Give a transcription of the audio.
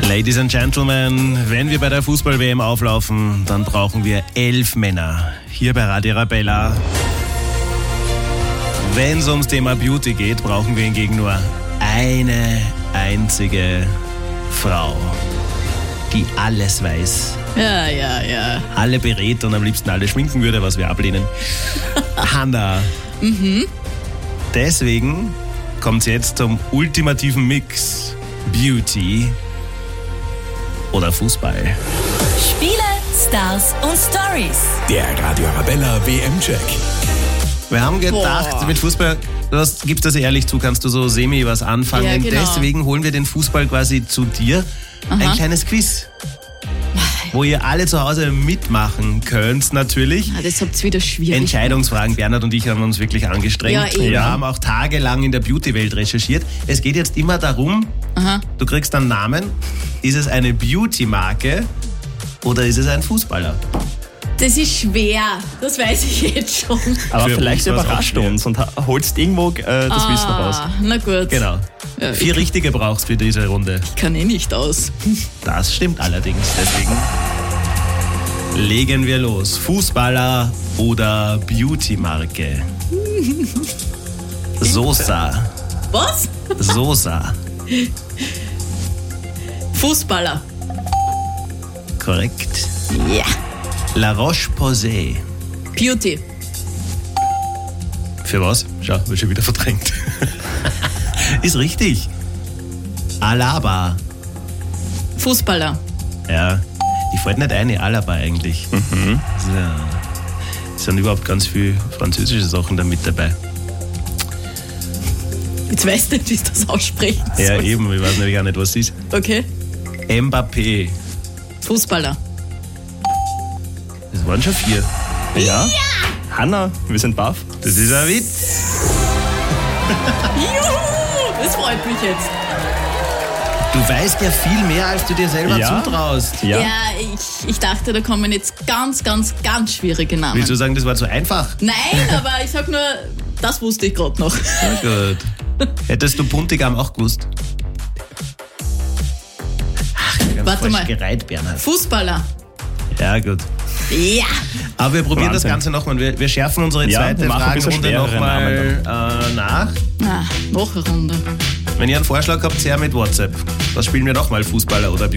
Ladies and Gentlemen, wenn wir bei der Fußball-WM auflaufen, dann brauchen wir 11 Männer. Hier bei Radio Arabella. Wenn es ums Thema Beauty geht, brauchen wir hingegen nur eine einzige Frau, die alles weiß. Ja. Alle berät und am liebsten alle schminken würde, was wir ablehnen. Hanna. Deswegen kommt es jetzt zum ultimativen Mix. Beauty oder Fußball. Spiele, Stars und Stories. Der Radio Arabella WM-Check. Wir haben gedacht, mit Fußball, gibst das ehrlich zu, kannst du so semi was anfangen. Ja, genau. Deswegen holen wir den Fußball quasi zu dir. Ein kleines Quiz, wo ihr alle zu Hause mitmachen könnt natürlich. Das habt ihr wieder schwierig. Entscheidungsfragen. Bernhard und ich haben uns wirklich angestrengt. Ja, eben. Wir haben auch tagelang in der Beauty-Welt recherchiert. Es geht jetzt immer darum, du kriegst einen Namen. Ist es eine Beauty-Marke oder ist es ein Fußballer? Das ist schwer, das weiß ich jetzt schon. Aber Für vielleicht uns war's auch überrascht schwer. du uns und holst irgendwo das Wissen raus. Na gut. Genau. Ja, 4 richtige brauchst für diese Runde. Ich kann nicht aus. Das stimmt allerdings. Deswegen legen wir los. Fußballer oder Beauty-Marke? Sosa. Was? Sosa. Fußballer. Korrekt. Ja. La Roche-Posay. Beauty. Für was? Schau, wird schon wieder verdrängt. Ist richtig. Alaba. Fußballer. Ja, die fällt nicht ein, Alaba eigentlich. So. Es sind überhaupt ganz viele französische Sachen da mit dabei. Jetzt weißt du nicht, wie du das aussprechen Ja, sollst. eben, ich weiß nämlich auch nicht, was es ist. Okay. Mbappé. Fußballer. Das waren schon 4. Ja? Hanna, wir sind baff. Das ist ein Witz. Juhu! Das freut mich jetzt. Du weißt ja viel mehr, als du dir selber Ja. zutraust. Ja. Ich dachte, da kommen jetzt ganz schwierige Namen. Willst du sagen, das war zu einfach? Nein, aber ich sag nur, das wusste ich gerade noch. Na gut. Hättest du Puntigam auch gewusst? Ach, ich hab Warte falsch mal. gereiht, Bernhard. Fußballer. Ja, gut. Ja. Aber wir probieren das Wahnsinn. Ganze nochmal. Wir schärfen unsere Ja, zweite wir machen ein bisschen Fragenrunde schwerere nochmal nach. Noch eine Runde. Wenn ihr einen Vorschlag habt, her mit WhatsApp. Was spielen wir nochmal? Fußballer oder